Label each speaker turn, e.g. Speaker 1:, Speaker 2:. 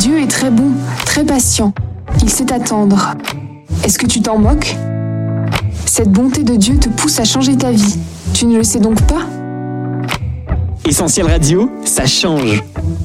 Speaker 1: Dieu est très bon, très patient. Il sait attendre. Est-ce que tu t'en moques ? Cette bonté de Dieu te pousse à changer ta vie. Tu ne le sais donc pas ?
Speaker 2: Essentiel Radio, ça change.